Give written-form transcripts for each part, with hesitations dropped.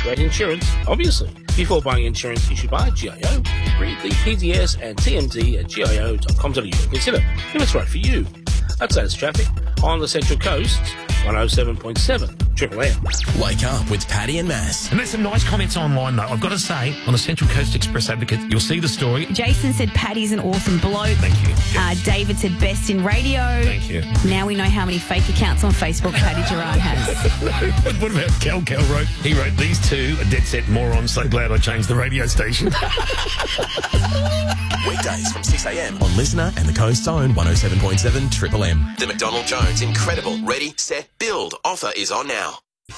great insurance, obviously. Before buying insurance issued by GIO, read the PDS and TMD at gio.com.au and consider if it's right for you. That's traffic on the Central Coast, 107.7 Triple M. Wake up with Paddy and Mass. And there's some nice comments online, though. I've got to say, on the Central Coast Express Advocate, you'll see the story. Jason said Paddy's an awesome bloke. Thank you. David said best in radio. Thank you. Now we know how many fake accounts on Facebook Paddy Gerard has. But what about Cal? Cal wrote, he wrote, these two are dead set morons, so glad I changed the radio station. Weekdays from 6am on Listener and the Coast's own 107.7 Triple M. The McDonald Jones Incredible Ready, Set, Build offer is on now.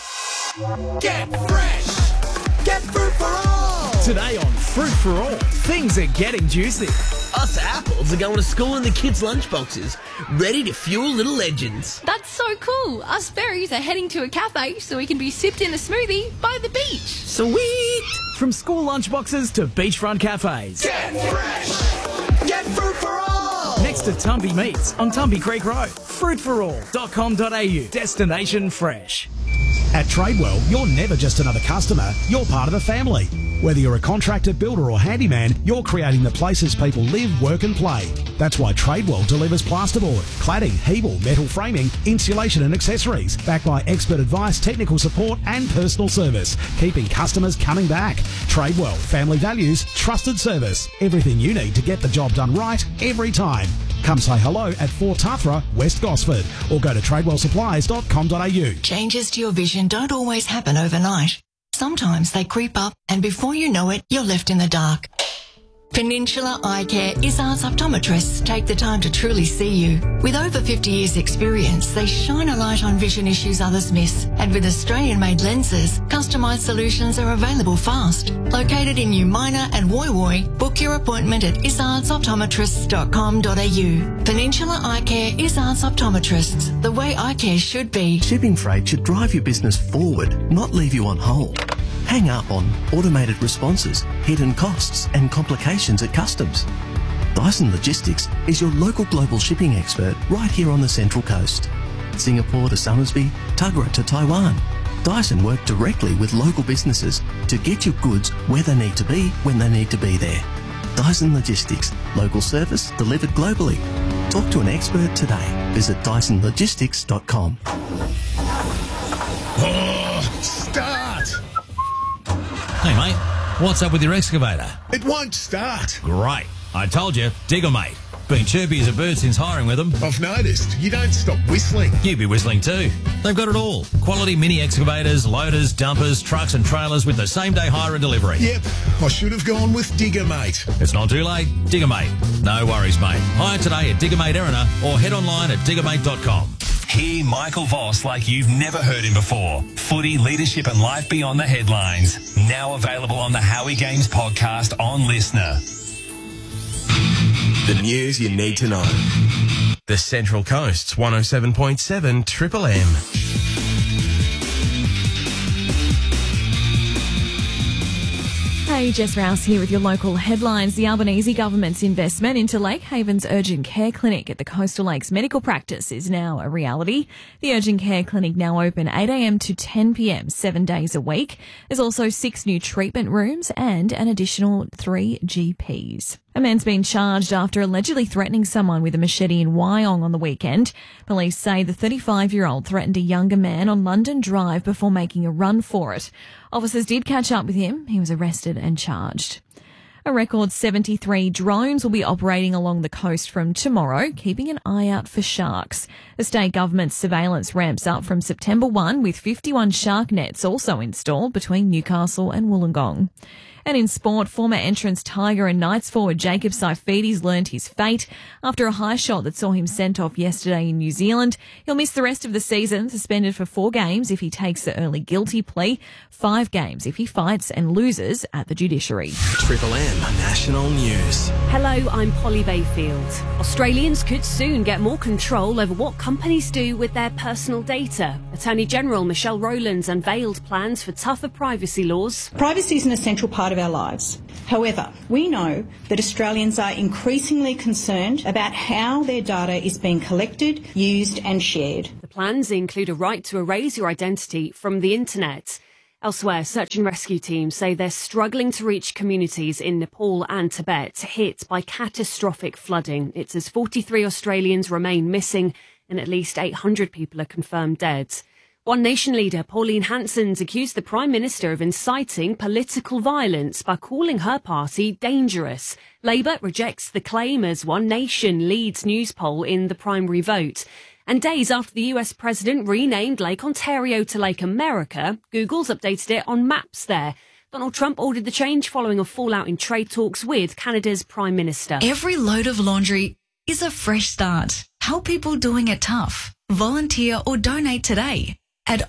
Get fresh! Get fruit for all! Today on Fruit for All, things are getting juicy. Us apples are going to school in the kids' lunchboxes, ready to fuel little legends. That's so cool. Us berries are heading to a cafe so we can be sipped in a smoothie by the beach. Sweet! From school lunchboxes to beachfront cafes. Get fresh! Get fruit for all! Next to Tumby Meats on Tumby Creek Road. Fruitforall.com.au. Destination fresh. At Tradewell, you're never just another customer, you're part of the family. Whether you're a contractor, builder or handyman, you're creating the places people live, work and play. That's why Tradewell delivers plasterboard, cladding, Hebel, metal framing, insulation and accessories, backed by expert advice, technical support and personal service, keeping customers coming back. Tradewell, family values, trusted service. Everything you need to get the job done right every time. Come say hello at 4 Tuthra, West Gosford, or go to tradewellsupplies.com.au. Changes to your vision don't always happen overnight. Sometimes they creep up and before you know it, you're left in the dark. Peninsula Eye Care Izzard's optometrists take the time to truly see you. With over 50 years experience, they shine a light on vision issues others miss. And with Australian-made lenses, customised solutions are available fast. Located in New Minor and Woy Woy, book your appointment at izardsoptometrists.com.au. Peninsula Eye Care Izzard's optometrists, the way eye care should be. Shipping freight should drive your business forward, not leave you on hold. Hang up on automated responses, hidden costs and complications at customs. Dyson Logistics is your local global shipping expert right here on the Central Coast. Singapore to Somersby, Tuggerah to Taiwan. Dyson work directly with local businesses to get your goods where they need to be when they need to be there. Dyson Logistics, local service delivered globally. Talk to an expert today. Visit DysonLogistics.com. Oh, start! Hey, mate, what's up with your excavator? It won't start. Great. I told you, Digger Mate. Been chirpy as a bird since hiring with them. I've noticed. You don't stop whistling. You be whistling too. They've got it all. Quality mini excavators, loaders, dumpers, trucks and trailers with the same day hire and delivery. Yep, I should have gone with Digger Mate. It's not too late. Digger Mate. No worries, mate. Hire today at Digger Mate Erina or head online at diggermate.com. Hear Michael Voss like you've never heard him before. Footy, leadership and life beyond the headlines. Now available on the Howie Games podcast on Listener. The news you need to know. The Central Coast's 107.7 Triple M. Hey, Jess Rouse here with your local headlines. The Albanese government's investment into Lake Haven's urgent care clinic at the Coastal Lakes Medical Practice is now a reality. The urgent care clinic now open 8 a.m. to 10 p.m. 7 days a week. There's also 6 new treatment rooms and an additional 3 GPs. A man's been charged after allegedly threatening someone with a machete in Wyong on the weekend. Police say the 35-year-old threatened a younger man on London Drive before making a run for it. Officers did catch up with him. He was arrested and charged. A record 73 drones will be operating along the coast from tomorrow, keeping an eye out for sharks. The state government's surveillance ramps up from September 1, with 51 shark nets also installed between Newcastle and Wollongong. And in sport, former entrants Tiger and Knights forward Jacob Saifides learned his fate after a high shot that saw him sent off yesterday in New Zealand. He'll miss the rest of the season, suspended for 4 games if he takes the early guilty plea, 5 games if he fights and loses at the judiciary. Triple M National News. Hello, I'm Polly Bayfield. Australians could soon get more control over what companies do with their personal data. Attorney General Michelle Rowlands unveiled plans for tougher privacy laws. Privacy is an essential part of our lives. However, we know that Australians are increasingly concerned about how their data is being collected, used and shared. The plans include a right to erase your identity from the internet. Elsewhere, search and rescue teams say they're struggling to reach communities in Nepal and Tibet hit by catastrophic flooding. It's as 43 Australians remain missing and at least 800 people are confirmed dead. One Nation leader, Pauline Hanson's, accused the Prime Minister of inciting political violence by calling her party dangerous. Labour rejects the claim as One Nation leads news poll in the primary vote. And days after the US president renamed Lake Ontario to Lake America, Google's updated it on maps there. Donald Trump ordered the change following a fallout in trade talks with Canada's Prime Minister. Every load of laundry is a fresh start. Help people doing it tough. Volunteer or donate today at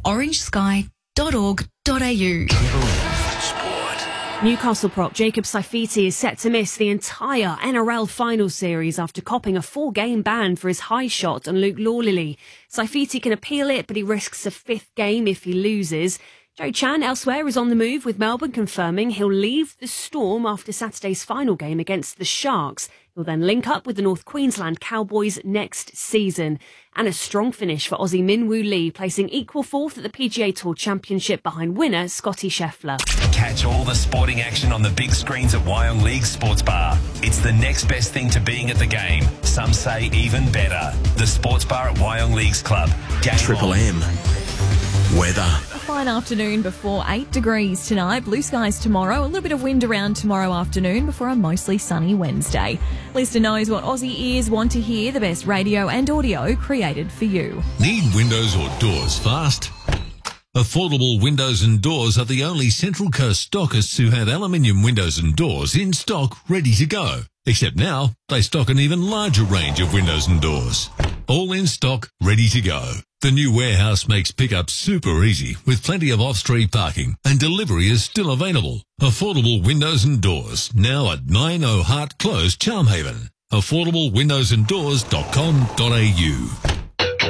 orangesky.org.au. Newcastle prop Jacob Saifiti is set to miss the entire NRL final series after copping a 4-game ban for his high shot on Luke Lawley. Saifiti can appeal it, but he risks a 5th game if he loses. Joe Chan elsewhere is on the move, with Melbourne confirming he'll leave the Storm after Saturday's final game against the Sharks. He'll then link up with the North Queensland Cowboys next season. And a strong finish for Aussie Min Woo Lee, placing equal 4th at the PGA Tour Championship behind winner Scotty Scheffler. Catch all the sporting action on the big screens at Wyong League Sports Bar. It's the next best thing to being at the game. Some say even better. The Sports Bar at Wyong Leagues Club. Game Triple M. Weather. A fine afternoon before 8 degrees tonight. Blue skies tomorrow. A little bit of wind around tomorrow afternoon before a mostly sunny Wednesday. Listener knows what Aussie ears want to hear. The best radio and audio created for you. Need windows or doors fast? Affordable Windows and Doors are the only Central Coast stockists who have aluminium windows and doors in stock ready to go. Except now, they stock an even larger range of windows and doors. All in stock, ready to go. The new warehouse makes pickup super easy with plenty of off-street parking, and delivery is still available. Affordable Windows and Doors, now at 90 Hart Close, Charmhaven. AffordableWindowsandDoors.com.au.